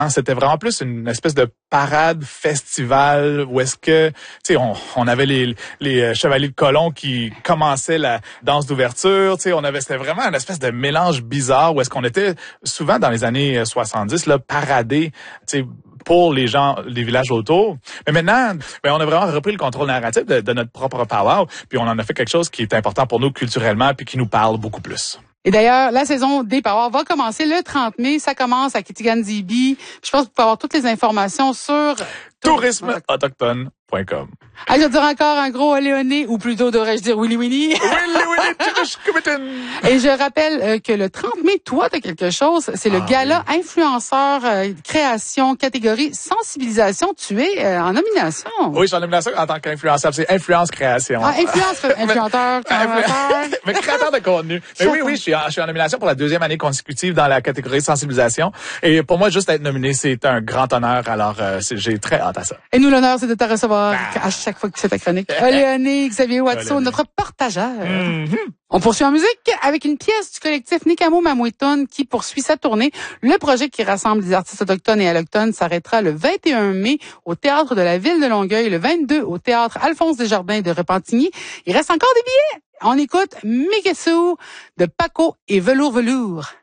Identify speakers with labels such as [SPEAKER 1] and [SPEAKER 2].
[SPEAKER 1] C'était vraiment plus une espèce de parade, festival, où est-ce que, tu sais, on avait les chevaliers de colon qui commençaient la danse d'ouverture, tu sais, c'était vraiment une espèce de mélange bizarre où est-ce qu'on était souvent dans les années 70, là, paradés, tu sais, pour les gens, les villages autour. Mais maintenant, on a vraiment repris le contrôle narratif de notre propre powwow, puis on en a fait quelque chose qui est important pour nous culturellement, puis qui nous parle beaucoup plus.
[SPEAKER 2] Et d'ailleurs, la saison des powwows va commencer le 30 mai. Ça commence à Kitigan-Zibi. Je pense que vous pouvez avoir toutes les informations sur
[SPEAKER 1] tourismeautochtone.com.
[SPEAKER 2] Je vais dire encore un gros Léoné, ou plutôt devrais-je dire Willy Willy. Et je rappelle que le 30 mai, toi, t'as quelque chose. C'est le gala influenceur création catégorie sensibilisation. Tu es en nomination.
[SPEAKER 1] Oui, je suis en nomination en tant qu'influenceur. C'est influence création.
[SPEAKER 2] Influenteur,
[SPEAKER 1] mais créateur de contenu. Mais oui, je suis en nomination pour la 2e année consécutive dans la catégorie sensibilisation. Et pour moi, juste être nominé, c'est un grand honneur. Alors, j'ai très hâte à ça.
[SPEAKER 2] Et nous, l'honneur, c'est de te recevoir à chaque fois que tu fais ta chronique. Léoné, Xavier Watteau, notre partageur. On poursuit en musique avec une pièce du collectif Nikamo Mamouetone qui poursuit sa tournée. Le projet qui rassemble des artistes autochtones et allochtones s'arrêtera le 21 mai au Théâtre de la Ville de Longueuil, le 22 au Théâtre Alphonse Desjardins de Repentigny. Il reste encore des billets. On écoute Migesu de Paco et Velours Velours.